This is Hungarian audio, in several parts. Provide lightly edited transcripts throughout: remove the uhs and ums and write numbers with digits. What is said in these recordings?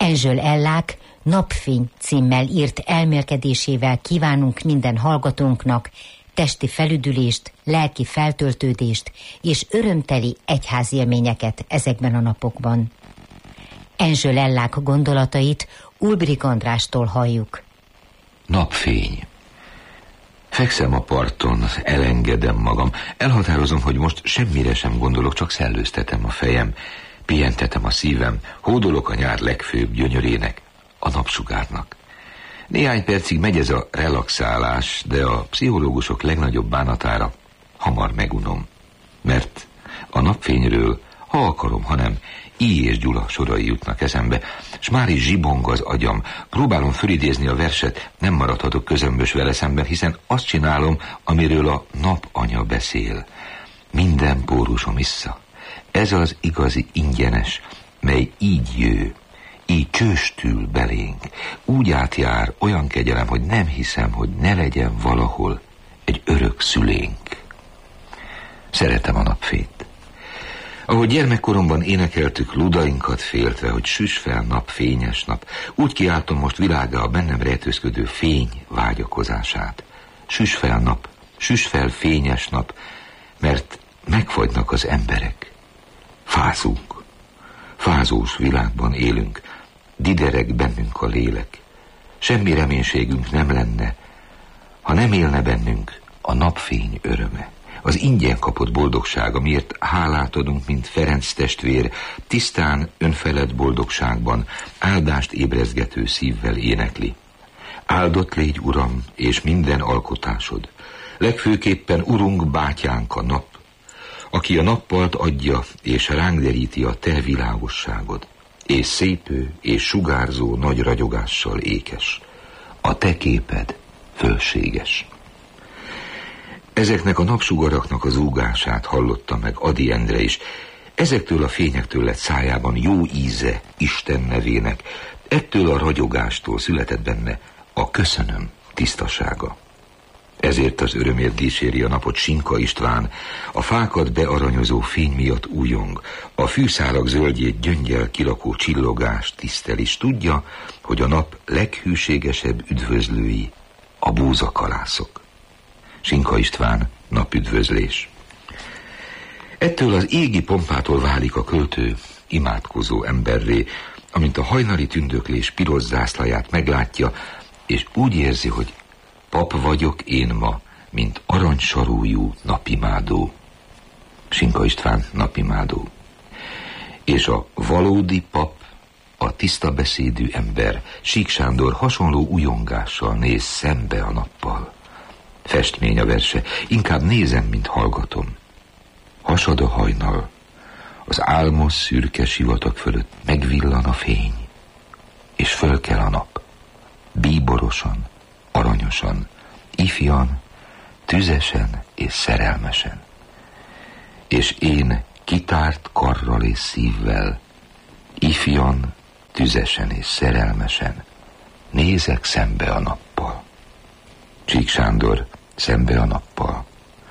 Angel Ellák Napfény címmel írt elmélkedésével kívánunk minden hallgatónknak testi felüdülést, lelki feltöltődést és örömteli egyházélményeket ezekben a napokban. Angel Ellák gondolatait Ulbrich Andrástól halljuk. Napfény. Fekszem a parton, elengedem magam. Elhatározom, hogy most semmire sem gondolok, csak szellőztetem a fejem, pihentetem a szívem, hódolok a nyár legfőbb gyönyörének, a napsugárnak. Néhány percig megy ez a relaxálás, de a pszichológusok legnagyobb bánatára hamar megunom. Mert a napfényről, ha akarom, hanem I. és Gyula sorai jutnak eszembe, s már is zsibong az agyam. Próbálom fölidézni a verset, nem maradhatok közömbös vele szemben, hiszen azt csinálom, amiről a napanya beszél. Minden pórusom issza. Ez az igazi ingyenes, mely így jő, így csőstül belénk, úgy átjár, olyan kegyelem, hogy nem hiszem, hogy ne legyen valahol egy örök szülénk. Szeretem a napfényt. Ahogy gyermekkoromban énekeltük ludainkat féltve, hogy süss fel nap, fényes nap, úgy kiáltom most világá a bennem rejtőzködő fény vágyakozását. Süss fel nap, süss fel fényes nap, mert megfagynak az emberek. Fázunk, fázós világban élünk, didereg bennünk a lélek. Semmi reménységünk nem lenne, ha nem élne bennünk a napfény öröme. Az ingyen kapott boldogság, amiért hálát adunk, mint Ferenc testvér, tisztán, önfelett boldogságban, áldást ébrezgető szívvel énekli. Áldott légy, Uram, és minden alkotásod. Legfőképpen Urunk, bátyánk a nap, aki a nappalt adja, és ránk deríti a te világosságod, és szépő, és sugárzó nagy ragyogással ékes. A te képed fölséges. Ezeknek a napsugaraknak az úgását hallotta meg Ady Endre is. Ezektől a fényektől lett szájában jó íze Isten nevének. Ettől a ragyogástól született benne a köszönöm tisztasága. Ezért az örömért díséri a napot Sinka István, a fákat bearanyozó fény miatt újong, a fűszálak zöldjét gyöngyel kilakó csillogás tisztel, is tudja, hogy a nap leghűségesebb üdvözlői a búzakalászok. Sinka István, napüdvözlés. Ettől az égi pompától válik a költő imádkozó emberré, amint a hajnali tündöklés piros zászlaját meglátja, és úgy érzi, hogy pap vagyok én ma, mint aranysarújú napimádó. Sinka István, napimádó. És a valódi pap, a tiszta beszédű ember, Sík Sándor hasonló újongással néz szembe a nappal. Festmény a verse, inkább nézem, mint hallgatom. Hasad a hajnal, az álmos szürke sivatag fölött megvillan a fény, és fölkel a nap, bíborosan, aranyosan, ifjan, tüzesen és szerelmesen. És én kitárt karral és szívvel, ifjan, tüzesen és szerelmesen nézek szembe a nappal. Sík Sándor, szembe a nappal.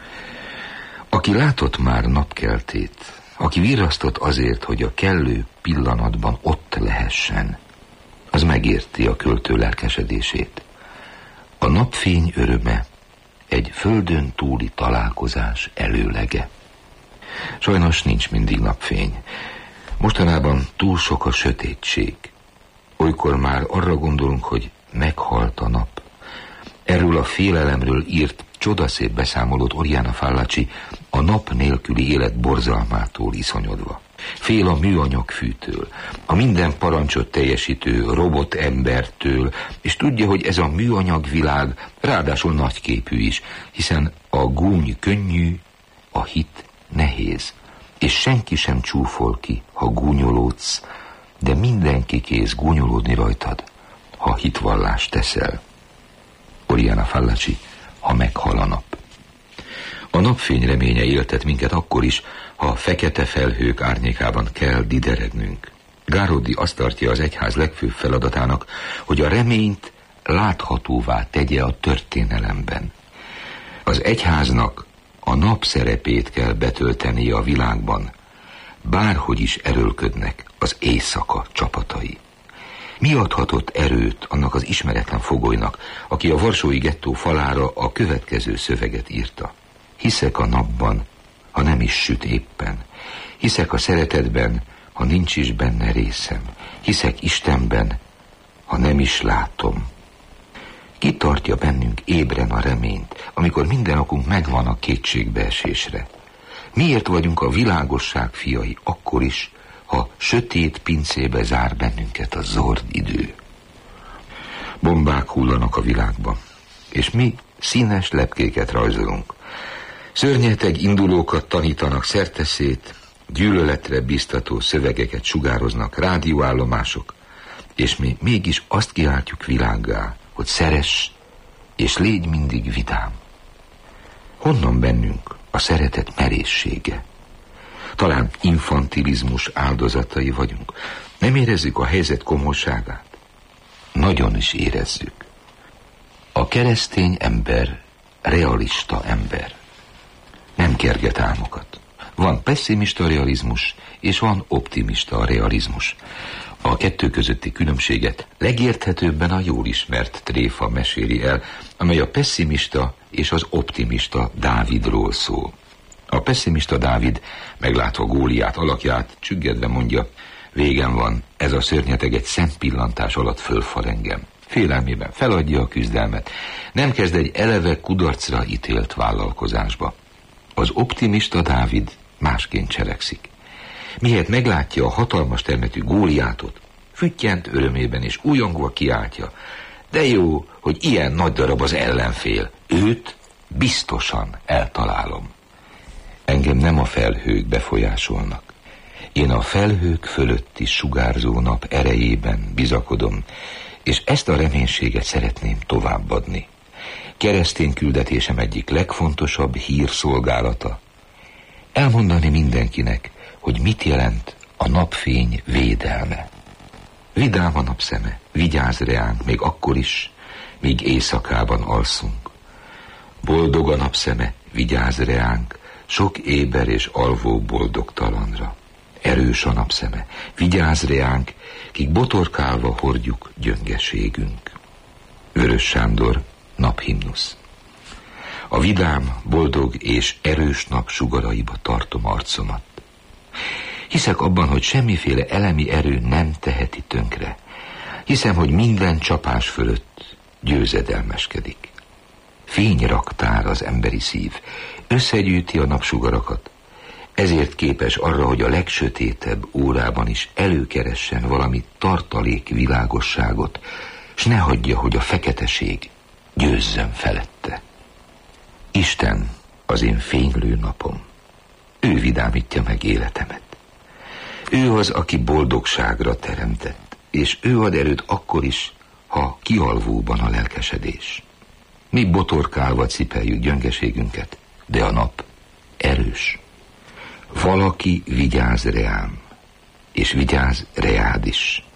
Aki látott már napkeltét, aki virrasztott azért, hogy a kellő pillanatban ott lehessen, az megérti a költő lelkesedését. A napfény öröme egy földön túli találkozás előlege. Sajnos nincs mindig napfény. Mostanában túl sok a sötétség. Olykor már arra gondolunk, hogy meghalt a nap. Erről a félelemről írt csodaszép beszámolót Oriana Fallaci a nap nélküli élet borzalmától iszonyodva. Fél a műanyag fűtől, a minden parancsot teljesítő robotembertől, és tudja, hogy ez a műanyag világ ráadásul nagyképű is, hiszen a gúny könnyű, a hit nehéz, és senki sem csúfol ki, ha gúnyolódsz, de mindenki kész gúnyolódni rajtad, ha hitvallást teszel. Oriana Fallaci, ha meghal a nap. A napfény reménye éltet minket akkor is, ha a fekete felhők árnyékában kell dideregnünk. Gároddi azt tartja az egyház legfőbb feladatának, hogy a reményt láthatóvá tegye a történelemben. Az egyháznak a nap szerepét kell betöltenie a világban, bárhogy is erőlködnek az éjszaka csapatai. Mi adhatott erőt annak az ismeretlen fogolynak, aki a varsói gettó falára a következő szöveget írta? Hiszek a napban, ha nem is süt éppen. Hiszek a szeretetben, ha nincs is benne részem. Hiszek Istenben, ha nem is látom. Ki tartja bennünk ébren a reményt, amikor minden okunk megvan a kétségbeesésre? Miért vagyunk a világosság fiai akkor is, ha sötét pincébe zár bennünket a zord idő? Bombák hullanak a világba, és mi színes lepkéket rajzolunk. Szörnyeteg indulókat tanítanak szerteszét, gyűlöletre biztató szövegeket sugároznak rádióállomások, és mi mégis azt kiáltjuk világgá, hogy szeress, és légy mindig vidám. Honnan bennünk a szeretet merészsége? Talán infantilizmus áldozatai vagyunk. Nem érezzük a helyzet komolyságát? Nagyon is érezzük. A keresztény ember realista ember. Nem kerget álmokat. Van pesszimista realizmus, és van optimista realizmus. A kettő közötti különbséget legérthetőbben a jól ismert tréfa meséli el, amely a pesszimista és az optimista Dávidról szól. A pesszimista Dávid, meglátva Góliát alakját, csüggedve mondja: végem van, ez a szörnyeteg egy szempillantás alatt fölfal engem. Félelmében feladja a küzdelmet, nem kezd egy eleve kudarcra ítélt vállalkozásba. Az optimista Dávid másként cselekszik. Mihet meglátja a hatalmas termetű Góliátot, füttyent örömében és újongva kiáltja: de jó, hogy ilyen nagy darab az ellenfél, őt biztosan eltalálom. Engem nem a felhők befolyásolnak. Én a felhők fölötti sugárzó nap erejében bizakodom, és ezt a reménységet szeretném továbbadni. Keresztény küldetésem egyik legfontosabb hírszolgálata: elmondani mindenkinek, hogy mit jelent a napfény védelme. Vidám a napszeme, vigyázz reánk, még akkor is, míg éjszakában alszunk. Boldog a napszeme, vigyázz reánk, sok éber és alvó boldogtalanra. Erős a napszeme, vigyázz reánk, kik botorkálva hordjuk gyöngeségünk. Vörös Sándor, Naphimnusz. A vidám, boldog és erős nap sugaraiba tartom arcomat. Hiszek abban, hogy semmiféle elemi erő nem teheti tönkre. Hiszem, hogy minden csapás fölött győzedelmeskedik. Fényraktár az emberi szív, összegyűjti a napsugarakat. Ezért képes arra, hogy a legsötétebb órában is előkeressen valami tartalék világosságot, s ne hagyja, hogy a feketeség győzzön felette. Isten az én fénylő napom. Ő vidámítja meg életemet. Ő az, aki boldogságra teremtett, és ő ad erőt akkor is, ha kialvóban a lelkesedés. Mi botorkálva cipeljük gyöngeségünket, de a nap erős. Valaki vigyáz reám, és vigyáz reád is.